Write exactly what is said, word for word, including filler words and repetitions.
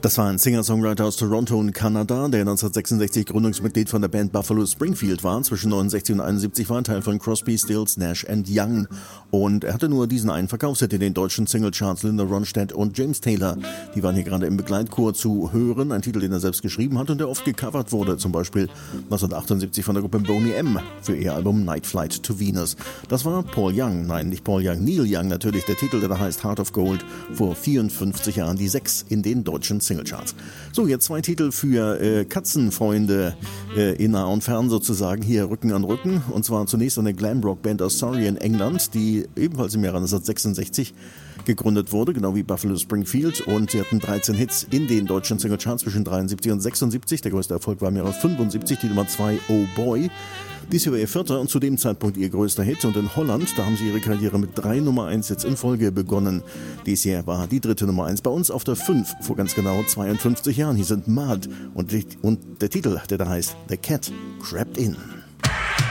Das war ein Singer-Songwriter aus Toronto in Kanada, der neunzehnhundertsechsundsechzig Gründungsmitglied von der Band Buffalo Springfield war. Zwischen neunundsechzig und einundsiebzig war er Teil von Crosby, Stills, Nash and Young. Und er hatte nur diesen einen Verkaufshit in den deutschen Singlecharts. Linda Ronstadt und James Taylor, die waren hier gerade im Begleitchor zu hören. Ein Titel, den er selbst geschrieben hat und der oft gecovert wurde. Zum Beispiel neunzehnhundertachtundsiebzig von der Gruppe Boney M. für ihr Album Night Flight to Venus. Das war Paul Young. Nein, nicht Paul Young, Neil Young natürlich. Der Titel, der da heißt Heart of Gold, vor vierundfünfzig Jahren die sechs in den deutschen Singlecharts. So, jetzt zwei Titel für äh, Katzenfreunde äh, in nah und fern sozusagen, hier Rücken an Rücken. Und zwar zunächst eine Glamrock-Band aus Surrey in England, die ebenfalls im Jahre neunzehnhundertsechsundsechzig gegründet wurde, genau wie Buffalo Springfield. Und sie hatten dreizehn Hits in den deutschen Singlecharts zwischen dreiundsiebzig und sechsundsiebzig. Der größte Erfolg war im Jahre fünfundsiebzig, die Nummer zwei, Oh Boy. Dies hier war ihr vierter und zu dem Zeitpunkt ihr größter Hit. Und in Holland, da haben sie ihre Karriere mit drei Nummer eins Hits in Folge begonnen. Dies hier war die dritte Nummer eins bei uns auf der fünf vor ganz genau zweiundfünfzig Jahren. Hier sind Mud und, und der Titel, der da heißt The Cat Crept In.